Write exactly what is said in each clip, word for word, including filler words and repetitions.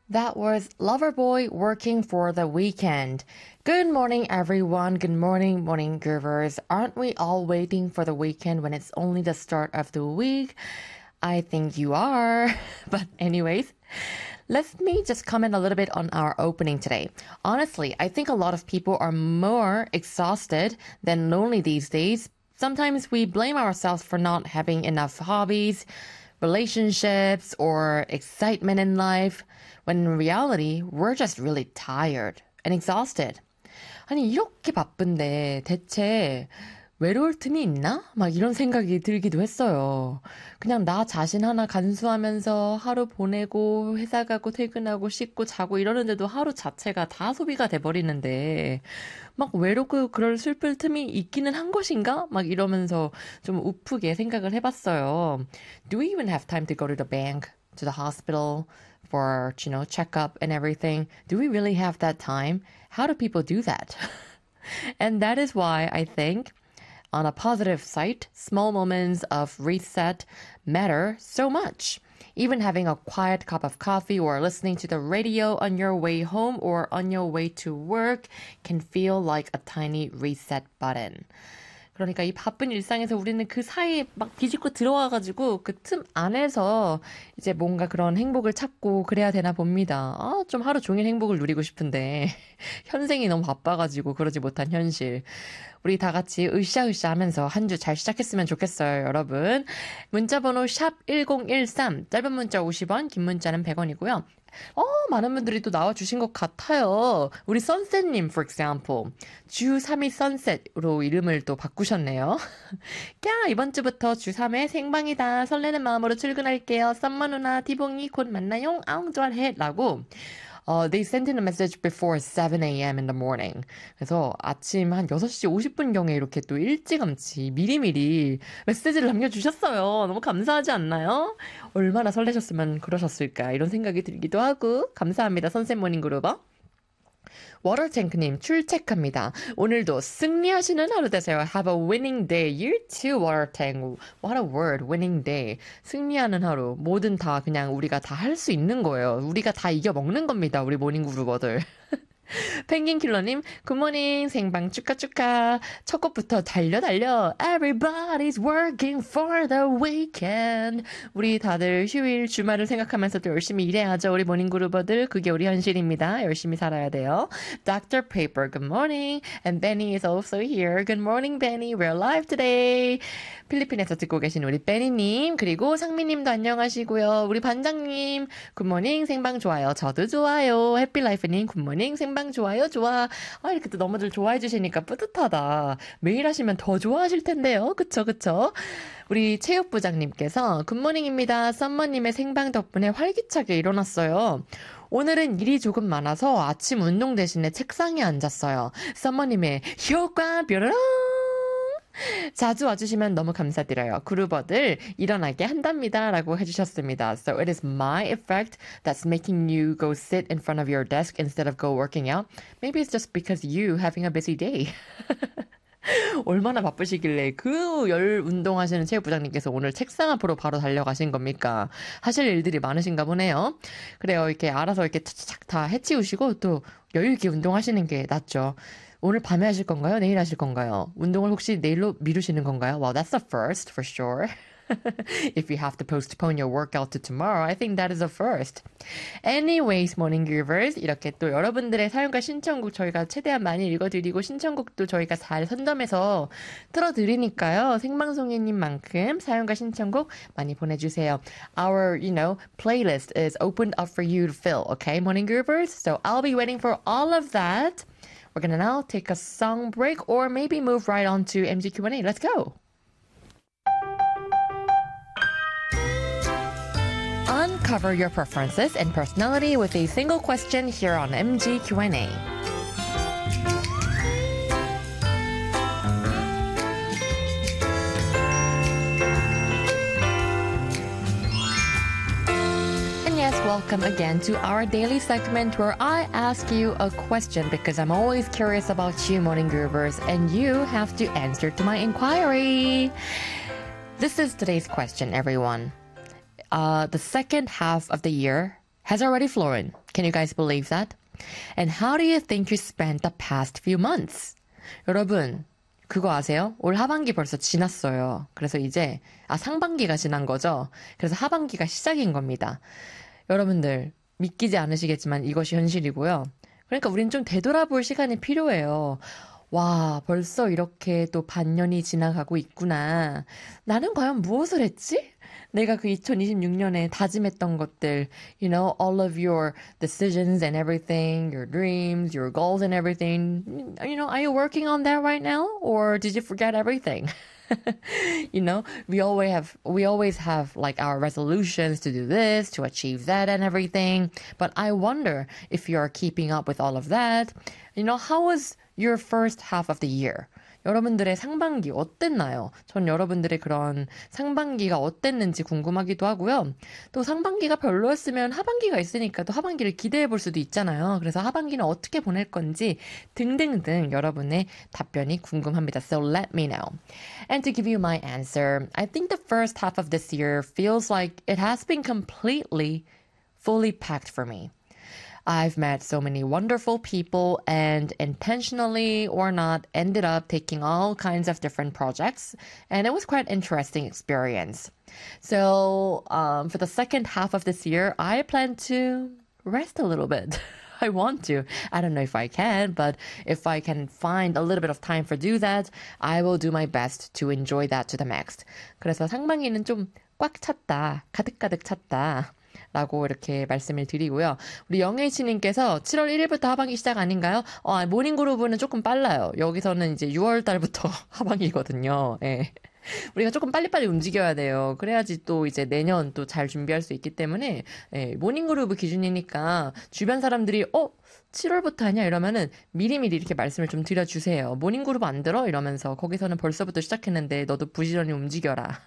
That was Loverboy working for the weekend. Good morning, everyone. Good morning, morning groovers. Aren't we all waiting for the weekend when it's only the start of the week? I think you are. But anyways, let me just comment a little bit on our opening today. Honestly, I think a lot of people are more exhausted than lonely these days. Sometimes we blame ourselves for not having enough hobbies, relationships, or excitement in life, when in reality, we're just really tired and exhausted. 아니, 이렇게 바쁜데 대체 외로울 틈이 있나? 막 이런 생각이 들기도 했어요. 그냥 나 자신 하나 간수하면서 하루 보내고 회사 가고 퇴근하고 씻고 자고 이러는데도 하루 자체가 다 소비가 돼버리는데 막 외롭고 그럴 슬플 틈이 있기는 한 것인가? 막 이러면서 좀 우프게 생각을 해봤어요. Do we even have time to go to the bank, to the hospital for, you know, checkup and everything? Do we really have that time? How do people do that? And that is why I think on a positive side, small moments of reset matter so much. Even having a quiet cup of coffee or listening to the radio on your way home or on your way to work can feel like a tiny reset button. 그러니까 이 바쁜 일상에서 우리는 그 사이에 막 비집고 들어와가지고 그 틈 안에서 이제 뭔가 그런 행복을 찾고 그래야 되나 봅니다. 아, 좀 하루 종일 행복을 누리고 싶은데 현생이 너무 바빠가지고 그러지 못한 현실. 우리 다 같이 으쌰으쌰 하면서 한 주 잘 시작했으면 좋겠어요, 여러분. 문자번호 샵 일공일삼, 짧은 문자 오십 원, 긴 문자는 백 원이고요. 어, 많은 분들이 또 나와주신 것 같아요. 우리 선셋님, for example. 주 삼 회 선셋으로 이름을 또 바꾸셨네요. 야, 이번 주부터 주 삼 회 생방이다. 설레는 마음으로 출근할게요. 썸머 누나, 디봉이 곧 만나요. 아웅 좋아해. 라고. Uh, they sent in a message before seven a.m. in the morning. 그래서 아침 한 여섯 시 오십 분경에 이렇게 또 일찌감치 미리미리 메시지를 남겨주셨어요. 너무 감사하지 않나요? 얼마나 설레셨으면 그러셨을까 이런 생각이 들기도 하고 감사합니다. 선셋 모닝그루버. 워터탱크님 출첵합니다. 오늘도 승리하시는 하루 되세요. Have a winning day. You too, 워터탱크. What a word, winning day. 승리하는 하루. 뭐든 다 그냥 우리가 다 할 수 있는 거예요. 우리가 다 이겨먹는 겁니다. 우리 모닝그루버들. 펭귄킬러님, 굿모닝, 생방 축하 축하. 첫 곡부터 달려 달려. Everybody's working for the weekend. 우리 다들 휴일, 주말을 생각하면서 또 열심히 일해야죠. 우리 모닝그루버들. 그게 우리 현실입니다. 열심히 살아야 돼요. doctor Paper, good morning. And Benny is also here. Good morning, Benny. We're live today. 필리핀에서 듣고 계신 우리 베니님, 그리고 상미님도 안녕하시고요. 우리 반장님, 굿모닝, 생방 좋아요. 저도 좋아요. 해피라이프님, 굿모닝, 생방 좋아요. 좋아. 아, 이렇게 또 너무들 좋아해 주시니까 뿌듯하다. 매일 하시면 더 좋아하실 텐데요. 그쵸, 그쵸? 우리 체육부장님께서 굿모닝입니다. 썸머님의 생방 덕분에 활기차게 일어났어요. 오늘은 일이 조금 많아서 아침 운동 대신에 책상에 앉았어요. 썸머님의 효과 뾰로롱! 자주 와주시면 너무 감사드려요. 그루버들 일어나게 한답니다. 라고 해주셨습니다. So it is my effect that's making you go sit in front of your desk instead of go working out. Maybe it's just because you having a busy day. 얼마나 바쁘시길래 그 열 운동하시는 체육부장님께서 오늘 책상 앞으로 바로 달려가신 겁니까? 하실 일들이 많으신가 보네요. 그래요. 이렇게 알아서 이렇게 착착 다 해치우시고 또 여유있게 운동하시는 게 낫죠. 오늘 밤에 하실 건가요? 내일 하실 건가요? 운동을 혹시 내일로 미루시는 건가요? Well, that's a first for sure. If you have to postpone your workout to tomorrow, I think that is a first. Anyways, morning groovers. 이렇게 또 여러분들의 사연과 신청곡 저희가 최대한 많이 읽어드리고 신청곡도 저희가 잘 선점해서 틀어드리니까요. 생방송인님만큼 사연과 신청곡 많이 보내주세요. Our, you know, playlist is opened up for you to fill, okay, morning groovers? So I'll be waiting for all of that. We're gonna now take a song break or maybe move right on to M G Q and A. Let's go! Uncover your preferences and personality with a single question here on M G Q and A. Welcome again to our daily segment where I ask you a question because I'm always curious about you, morning groovers, and you have to answer to my inquiry. This is today's question, everyone. Uh, the second half of the year has already flown. Can you guys believe that? And how do you think you spent the past few months? 여러분, 그거 아세요? 올 하반기 벌써 지났어요. 그래서 이제, 아, 상반기가 지난 거죠? 그래서 하반기가 시작인 겁니다. 여러분들, 믿기지 않으시겠지만 이것이 현실이고요. 그러니까 우린 좀 되돌아볼 시간이 필요해요. 와, 벌써 이렇게 또 반년이 지나가고 있구나. 나는 과연 무엇을 했지? 내가 그 이천이십육 년에 다짐했던 것들, you know, all of your decisions and everything, your dreams, your goals and everything, you know, are you working on that right now? Or did you forget everything? You know, we always have, we always have like our resolutions to do this, to achieve that and everything. But I wonder if you are keeping up with all of that. You know, how was your first half of the year? 여러분들의 상반기 어땠나요? 전 여러분들의 그런 상반기가 어땠는지 궁금하기도 하고요. 또 상반기가 별로였으면 하반기가 있으니까 또 하반기를 기대해 볼 수도 있잖아요. 그래서 하반기는 어떻게 보낼 건지 등등등 여러분의 답변이 궁금합니다. So let me know. And to give you my answer, I think the first half of this year feels like it has been completely, fully packed for me. I've met so many wonderful people and intentionally or not ended up taking all kinds of different projects. And it was quite an interesting experience. So um, for the second half of this year, I plan to rest a little bit. I want to. I don't know if I can, but if I can find a little bit of time for do that, I will do my best to enjoy that to the max. 그래서 상반기는 좀 꽉 찼다, 가득가득 찼다. 라고 이렇게 말씀을 드리고요. 우리 영애치님께서 칠월 일일부터 하반기 시작 아닌가요? 어, 모닝그루브는 조금 빨라요. 여기서는 이제 유월 달부터 하반기거든요. 예. 우리가 조금 빨리빨리 움직여야 돼요. 그래야지 또 이제 내년 또 잘 준비할 수 있기 때문에 예, 모닝그루브 기준이니까 주변 사람들이 어? 칠월부터 하냐? 이러면은 미리미리 이렇게 말씀을 좀 드려주세요. 모닝그루브 안 들어? 이러면서 거기서는 벌써부터 시작했는데 너도 부지런히 움직여라.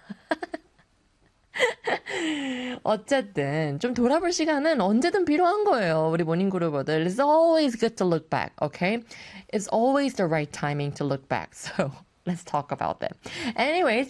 어쨌든 좀 돌아볼 시간은 언제든 필요한 거예요. 우리 모닝그루버들. It's always good to look back, okay? It's always the right timing to look back. So let's talk about that. Anyways,